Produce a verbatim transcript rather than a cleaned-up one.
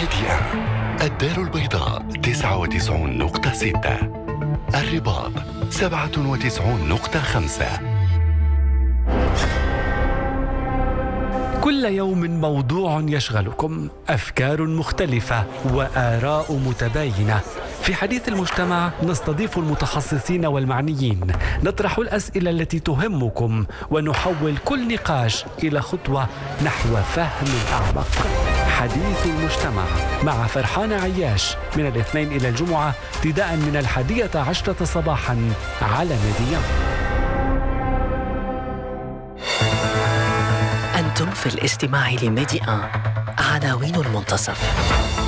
ميديا. الدار البيضاء تسعة وتسعون نقطة ستة، الرباط سبعة وتسعون نقطة خمسة. كل يوم موضوع يشغلكم، أفكار مختلفة وآراء متباينة. في حديث المجتمع نستضيف المتخصصين والمعنيين، نطرح الأسئلة التي تهمكم ونحول كل نقاش إلى خطوة نحو فهم أعمق. حديث المجتمع مع فرحان عياش من الاثنين إلى الجمعة ابتداء من الحادية عشرة صباحا على ميديا. أنتم في الاستماع لميديا. عناوين المنتصف.